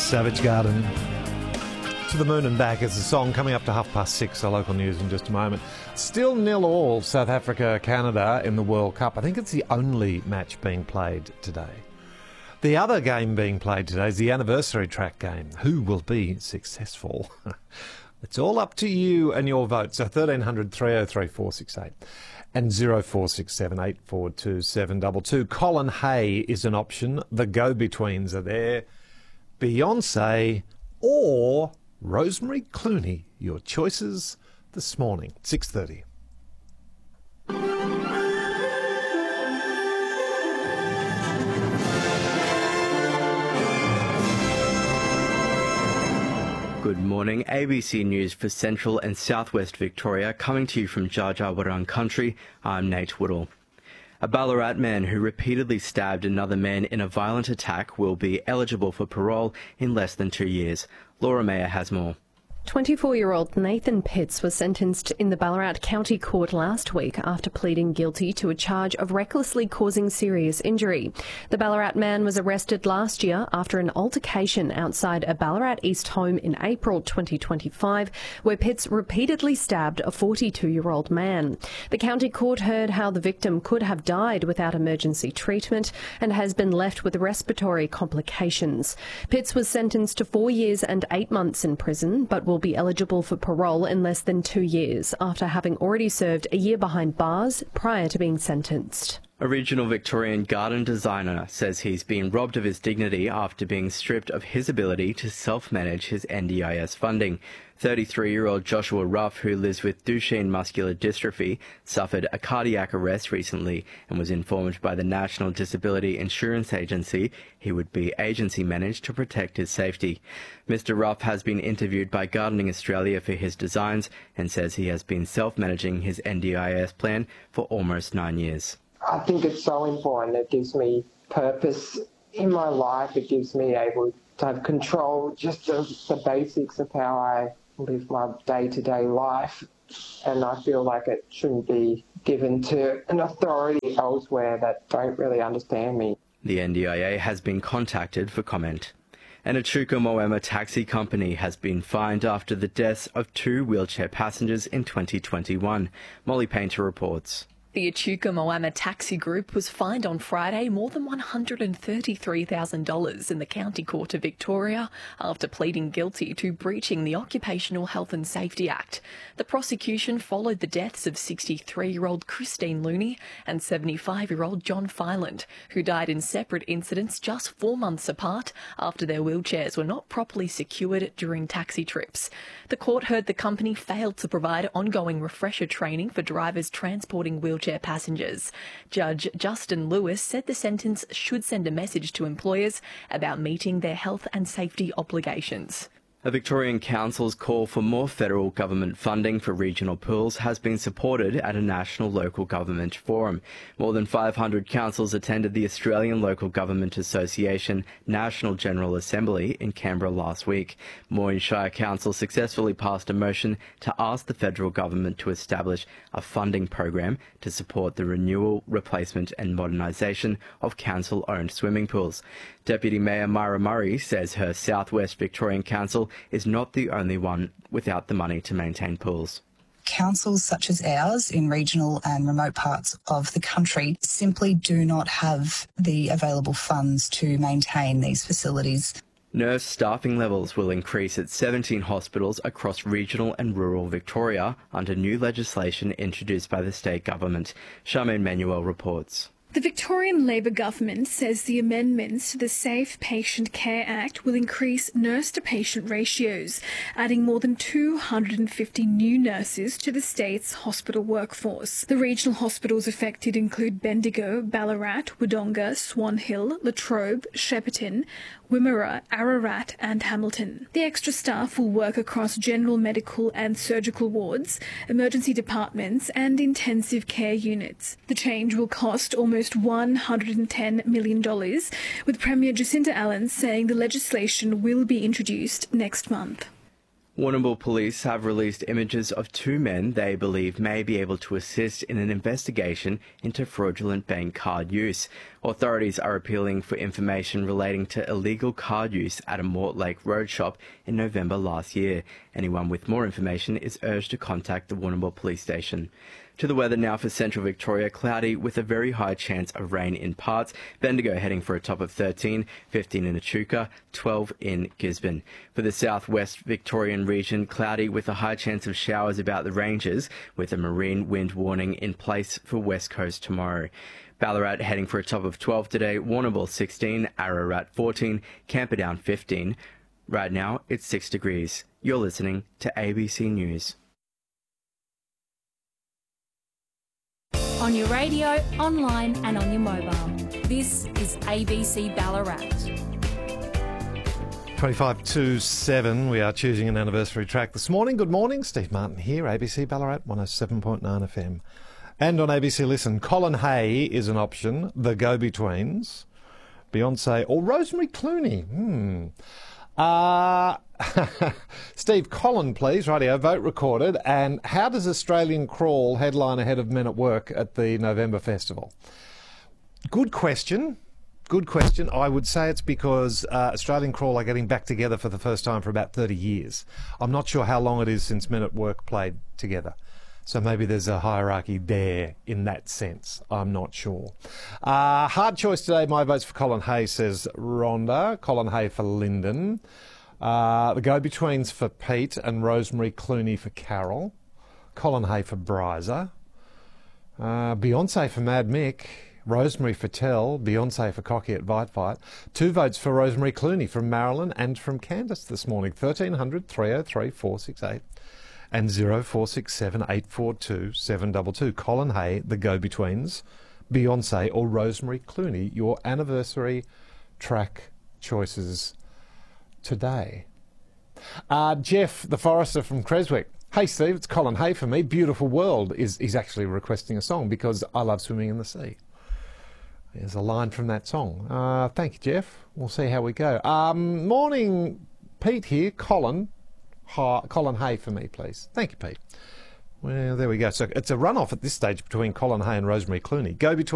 Savage Garden. To the Moon and Back is the song coming up to 6:30. Our local news in just a moment. Still 0-0 South Africa, Canada in the World Cup. I think it's the only match being played today. The other game being played today is the anniversary track game. Who will be successful? It's all up to you and your vote. So 1300 303 468 and 0467 842 722. Colin Hay is an option. The Go-Betweens are there. Beyonce or Rosemary Clooney. Your choices this morning, 6:30. Good morning. ABC News for Central and Southwest Victoria, coming to you from Dja Dja Wurrung Country. I'm Nate Woodall. A Ballarat man who repeatedly stabbed another man in a violent attack will be eligible for parole in less than 2 years. Laura Mayer has more. 24-year-old Nathan Pitts was sentenced in the Ballarat County Court last week after pleading guilty to a charge of recklessly causing serious injury. The Ballarat man was arrested last year after an altercation outside a Ballarat East home in April 2025, where Pitts repeatedly stabbed a 42-year-old man. The County Court heard how the victim could have died without emergency treatment and has been left with respiratory complications. Pitts was sentenced to 4 years and 8 months in prison, but will be eligible for parole in less than 2 years after having already served a year behind bars prior to being sentenced. A regional Victorian garden designer says he's been robbed of his dignity after being stripped of his ability to self-manage his NDIS funding. 33-year-old Joshua Ruff, who lives with Duchenne muscular dystrophy, suffered a cardiac arrest recently and was informed by the National Disability Insurance Agency he would be agency managed to protect his safety. Mr. Ruff has been interviewed by Gardening Australia for his designs and says he has been self-managing his NDIS plan for almost 9 years. I think it's so important. It gives me purpose in my life. It gives me able to have control just of the basics of how I live my day-to-day life. And I feel like it shouldn't be given to an authority elsewhere that don't really understand me. The NDIA has been contacted for comment. And Echuca Moama Taxi Company has been fined after the deaths of 2 wheelchair passengers in 2021. Molly Painter reports. The Echuca Moama Taxi Group was fined on Friday more than $133,000 in the County Court of Victoria after pleading guilty to breaching the Occupational Health and Safety Act. The prosecution followed the deaths of 63-year-old Christine Looney and 75-year-old John Filand, who died in separate incidents just 4 months apart after their wheelchairs were not properly secured during taxi trips. The court heard the company failed to provide ongoing refresher training for drivers transporting wheelchair passengers. Judge Justin Lewis said the sentence should send a message to employers about meeting their health and safety obligations. A Victorian Council's call for more federal government funding for regional pools has been supported at a national local government forum. More than 500 councils attended the Australian Local Government Association National General Assembly in Canberra last week. Moyne Shire Council successfully passed a motion to ask the federal government to establish a funding program to support the renewal, replacement and modernisation of council-owned swimming pools. Deputy Mayor Myra Murray says her Southwest Victorian Council is not the only one without the money to maintain pools. Councils such as ours in regional and remote parts of the country simply do not have the available funds to maintain these facilities. Nurse staffing levels will increase at 17 hospitals across regional and rural Victoria under new legislation introduced by the state government. Charmaine Manuel reports. The Victorian Labor government says the amendments to the Safe Patient Care Act will increase nurse-to-patient ratios, adding more than 250 new nurses to the state's hospital workforce. The regional hospitals affected include Bendigo, Ballarat, Wodonga, Swan Hill, Latrobe, Shepparton, Wimmera, Ararat and Hamilton. The extra staff will work across general medical and surgical wards, emergency departments and intensive care units. The change will cost almost $110 million, with Premier Jacinta Allen saying the legislation will be introduced next month. Warrnambool police have released images of two men they believe may be able to assist in an investigation into fraudulent bank card use. Authorities are appealing for information relating to illegal card use at a Mortlake Road shop in November last year. Anyone with more information is urged to contact the Warrnambool Police Station. To the weather now for central Victoria, cloudy with a very high chance of rain in parts. Bendigo heading for a top of 13, 15 in Echuca, 12 in Gisborne. For the southwest Victorian region, cloudy with a high chance of showers about the ranges, with a marine wind warning in place for West Coast tomorrow. Ballarat heading for a top of 12 today, Warrnambool 16, Ararat 14, Camperdown 15. Right now, it's 6 degrees. You're listening to ABC News. On your radio, online and on your mobile. This is ABC Ballarat. 25 to 7, we are choosing an anniversary track this morning. Good morning, Steve Martin here, ABC Ballarat 107.9 FM. And on ABC Listen, Colin Hay is an option, The Go-Betweens, Beyonce or Rosemary Clooney. Steve, Colin, please, radio, vote recorded. And how does Australian Crawl headline ahead of Men at Work at the November Festival? Good question. Good question. I would say it's because Australian Crawl are getting back together for the first time for about 30 years. I'm not sure how long it is since Men at Work played together. So maybe there's a hierarchy there in that sense. I'm not sure. Hard choice today. My vote's for Colin Hay, says Rhonda. Colin Hay for Lyndon. The Go-Betweens for Pete and Rosemary Clooney for Carol. Colin Hay for Bryza. Beyonce for Mad Mick. Rosemary for Tell. Beyonce for Cocky at Vite Fight. 2 votes for Rosemary Clooney from Marilyn and from Candice this morning. 1300 303 468 and 0467 842 722. Colin Hay, The Go-Betweens, Beyonce or Rosemary Clooney. Your anniversary track choices today. Jeff, the Forester from Creswick. Hey Steve, it's Colin Hay for me. Beautiful World he's actually requesting a song because I love swimming in the sea. There's a line from that song. Thank you, Jeff. We'll see how we go. Morning, Pete here. Colin Hay for me, please. Thank you, Pete. Well, there we go. So it's a runoff at this stage between Colin Hay and Rosemary Clooney. Go-Between